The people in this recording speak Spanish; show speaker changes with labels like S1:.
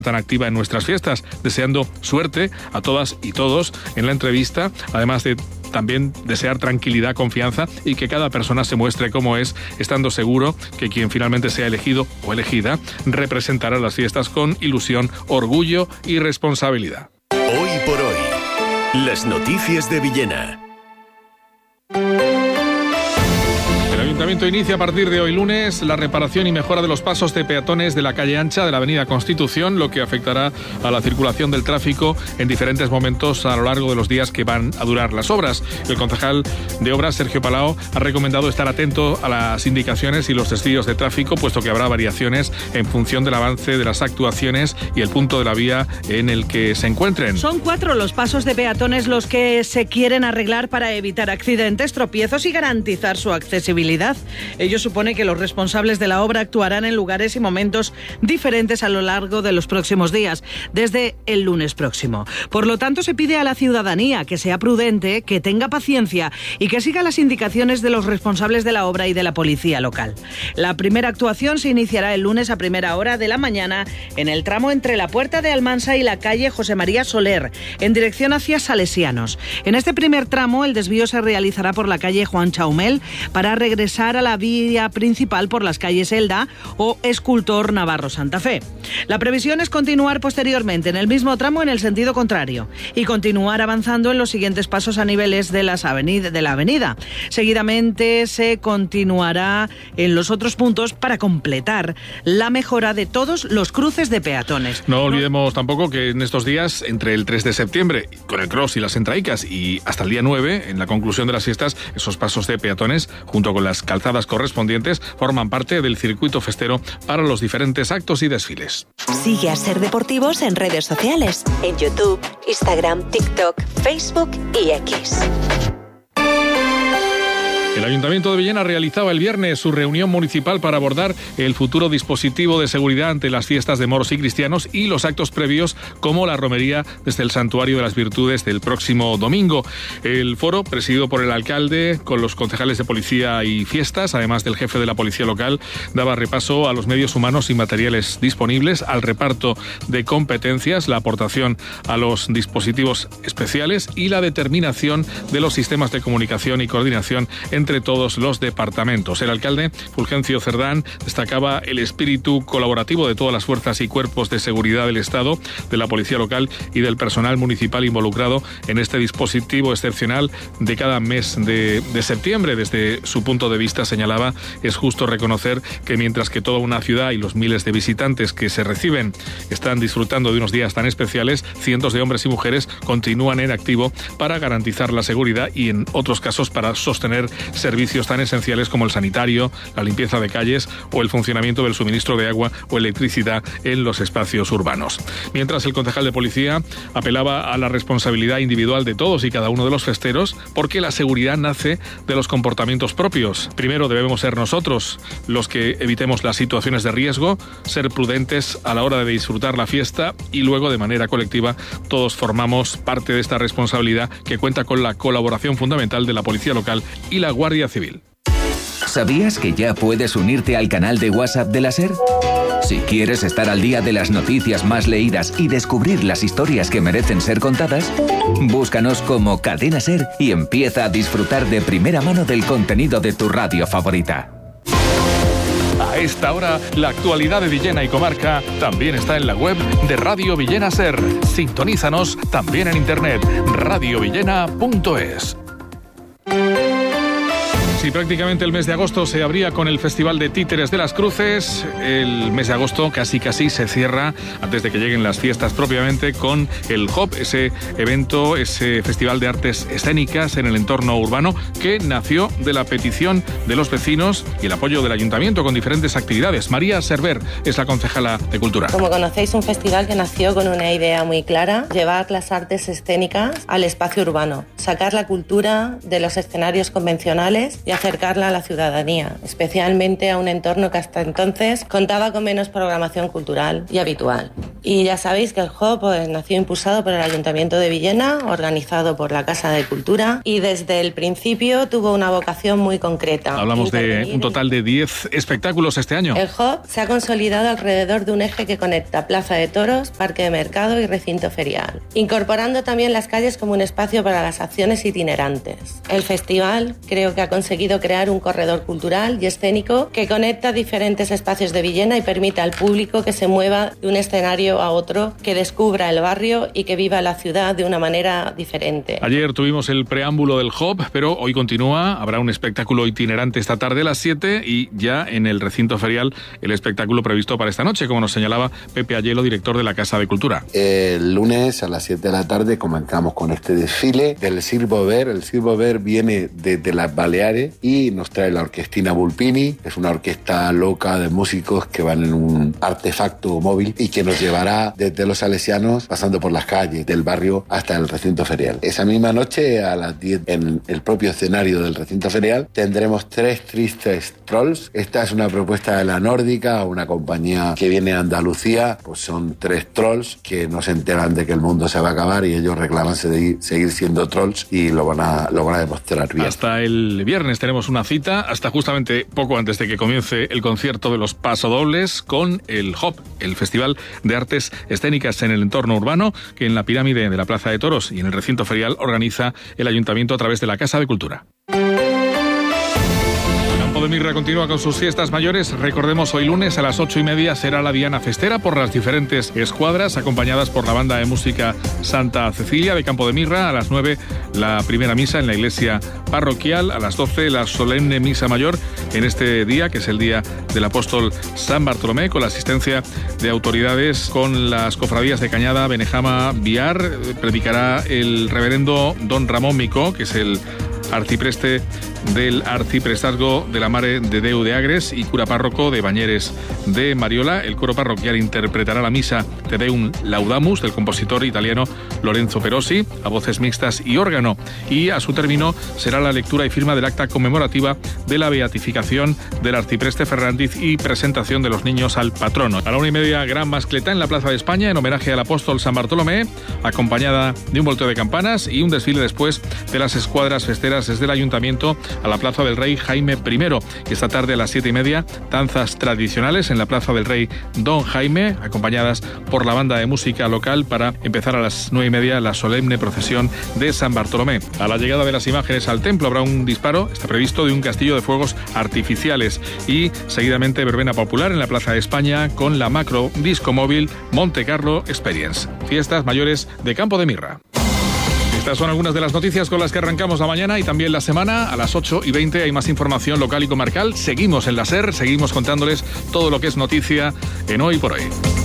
S1: tan activa en nuestras fiestas, deseando suerte a todas y todos en la entrevista, además de también desear tranquilidad, confianza y que cada persona se muestre como es, estando seguro que quien finalmente sea elegido o elegida representará las fiestas con ilusión, orgullo y responsabilidad.
S2: Hoy por hoy, las noticias de Villena.
S1: El Ayuntamiento inicia a partir de hoy lunes la reparación y mejora de los pasos de peatones de la calle ancha de la avenida Constitución, lo que afectará a la circulación del tráfico en diferentes momentos a lo largo de los días que van a durar las obras. El concejal de Obras, Sergio Palao, ha recomendado estar atento a las indicaciones y los desvíos de tráfico, puesto que habrá variaciones en función del avance de las actuaciones y el punto de la vía en el que se encuentren.
S3: Son 4 los pasos de peatones los que se quieren arreglar para evitar accidentes, tropiezos y garantizar su accesibilidad. Ello supone que los responsables de la obra actuarán en lugares y momentos diferentes a lo largo de los próximos días, desde el lunes próximo. Por lo tanto, se pide a la ciudadanía que sea prudente, que tenga paciencia y que siga las indicaciones de los responsables de la obra y de la policía local. La primera actuación se iniciará el lunes a primera hora de la mañana en el tramo entre la Puerta de Almansa y la calle José María Soler, en dirección hacia Salesianos. En este primer tramo, el desvío se realizará por la calle Juan Chaumel para regresar a la vía principal por las calles Elda o Escultor Navarro Santa Fe. La previsión es continuar posteriormente en el mismo tramo en el sentido contrario y continuar avanzando en los siguientes pasos a niveles de la avenida. Seguidamente se continuará en los otros puntos para completar la mejora de todos los cruces de peatones.
S1: No olvidemos tampoco que en estos días, entre el 3 de septiembre, con el Cross y las Entraicas, y hasta el día 9, en la conclusión de las fiestas, esos pasos de peatones, junto con las calzadas correspondientes, forman parte del circuito festero para los diferentes actos y desfiles.
S4: Sigue a Ser Deportivos en redes sociales, en YouTube, Instagram, TikTok, Facebook y X.
S1: El Ayuntamiento de Villena realizaba el viernes su reunión municipal para abordar el futuro dispositivo de seguridad ante las fiestas de moros y cristianos y los actos previos como la romería desde el Santuario de las Virtudes del próximo domingo. El foro, presidido por el alcalde, con los concejales de policía y fiestas, además del jefe de la policía local, daba repaso a los medios humanos y materiales disponibles, al reparto de competencias, la aportación a los dispositivos especiales y la determinación de los sistemas de comunicación y coordinación entre todos los departamentos. El alcalde, Fulgencio Cerdán, destacaba el espíritu colaborativo de todas las fuerzas y cuerpos de seguridad del Estado, de la policía local y del personal municipal involucrado en este dispositivo excepcional de cada mes de septiembre. Desde su punto de vista, señalaba, es justo reconocer que mientras que toda una ciudad y los miles de visitantes que se reciben están disfrutando de unos días tan especiales, cientos de hombres y mujeres continúan en activo para garantizar la seguridad y en otros casos para sostener servicios tan esenciales como el sanitario, la limpieza de calles o el funcionamiento del suministro de agua o electricidad en los espacios urbanos. Mientras, el concejal de policía apelaba a la responsabilidad individual de todos y cada uno de los festeros, porque la seguridad nace de los comportamientos propios. Primero debemos ser nosotros los que evitemos las situaciones de riesgo, ser prudentes a la hora de disfrutar la fiesta y luego, de manera colectiva, todos formamos parte de esta responsabilidad que cuenta con la colaboración fundamental de la policía local y la Guardia Civil.
S5: ¿Sabías que ya puedes unirte al canal de WhatsApp de la SER? Si quieres estar al día de las noticias más leídas y descubrir las historias que merecen ser contadas, búscanos como Cadena SER y empieza a disfrutar de primera mano del contenido de tu radio favorita.
S1: A esta hora, la actualidad de Villena y comarca también está en la web de Radio Villena SER. Sintonízanos también en internet, radiovillena.es. Sí, prácticamente el mes de agosto se abría con el Festival de Títeres de las Cruces. El mes de agosto casi se cierra, antes de que lleguen las fiestas propiamente, con el HOP, ese evento, ese festival de artes escénicas en el entorno urbano, que nació de la petición de los vecinos y el apoyo del ayuntamiento con diferentes actividades. María Cerver es la concejala de Cultura.
S6: Como conocéis, un festival que nació con una idea muy clara: llevar las artes escénicas al espacio urbano, sacar la cultura de los escenarios convencionales y y acercarla a la ciudadanía, especialmente a un entorno que hasta entonces contaba con menos programación cultural y habitual. Y ya sabéis que el Hub nació impulsado por el Ayuntamiento de Villena, organizado por la Casa de Cultura, y desde el principio tuvo una vocación muy concreta.
S1: Hablamos de un total de 10 espectáculos este año.
S6: El Hub se ha consolidado alrededor de un eje que conecta Plaza de Toros, Parque de Mercado y Recinto Ferial, incorporando también las calles como un espacio para las acciones itinerantes. El festival creo que ha conseguido crear un corredor cultural y escénico que conecta diferentes espacios de Villena y permite al público que se mueva de un escenario a otro, que descubra el barrio y que viva la ciudad de una manera diferente.
S1: Ayer tuvimos el preámbulo del Hub, pero hoy continúa. Habrá un espectáculo itinerante esta tarde a las 7 y ya en el Recinto Ferial el espectáculo previsto para esta noche, como nos señalaba Pepe Ayelo, director de la Casa de Cultura.
S7: El lunes a las 7 de la tarde comenzamos con este desfile del Circo Ver. El Circo Ver viene desde las Baleares y nos trae la Orquestina Bulpini, que es una orquesta loca de músicos que van en un artefacto móvil y que nos llevará desde los Salesianos, pasando por las calles del barrio hasta el Recinto Ferial. Esa misma noche, a las 10, en el propio escenario del Recinto Ferial, tendremos 3 tristes trolls. Esta es una propuesta de la Nórdica, una compañía que viene a Andalucía. Pues son 3 trolls que no se enteran de que el mundo se va a acabar y ellos reclaman seguir siendo trolls y lo van a demostrar bien.
S1: Hasta el viernes tenemos una cita, hasta justamente poco antes de que comience el concierto de los Pasodobles con el Hub, el Festival de Artes Escénicas en el entorno urbano, que en la pirámide de la Plaza de Toros y en el Recinto Ferial organiza el Ayuntamiento a través de la Casa de Cultura. Campo de Mirra continúa con sus fiestas mayores. Recordemos, hoy lunes a las 8:30 será la Diana Festera por las diferentes escuadras, acompañadas por la banda de música Santa Cecilia de Campo de Mirra. A las 9 la primera misa en la iglesia parroquial. A las 12 la solemne misa mayor en este día, que es el día del apóstol San Bartolomé, con la asistencia de autoridades con las cofradías de Cañada, Benejama, Biar. Predicará el reverendo don Ramón Micó, que es el arcipreste del arciprestazgo de la Mare de Déu de Agres y cura párroco de Bañeres de Mariola. El coro parroquial interpretará la misa Te Deum Laudamus del compositor italiano Lorenzo Perosi a voces mixtas y órgano, y a su término será la lectura y firma del acta conmemorativa de la beatificación del arcipreste Ferrandiz y presentación de los niños al patrono. A la 1:30 gran mascleta en la Plaza de España en homenaje al apóstol San Bartolomé, acompañada de un volteo de campanas y un desfile después de las escuadras festeras desde el Ayuntamiento a la Plaza del Rey Jaime I. Y esta tarde a las 7:30, danzas tradicionales en la Plaza del Rey Don Jaime, acompañadas por la banda de música local, para empezar a las 9:30 la solemne procesión de San Bartolomé. A la llegada de las imágenes al templo habrá un disparo, está previsto, de un castillo de fuegos artificiales, y seguidamente verbena popular en la Plaza de España con la macro disco móvil Monte Carlo Experience. Fiestas mayores de Campo de Mirra. Estas son algunas de las noticias con las que arrancamos la mañana y también la semana. A las 8:20 hay más información local y comarcal. Seguimos en la SER, seguimos contándoles todo lo que es noticia en Hoy por Hoy.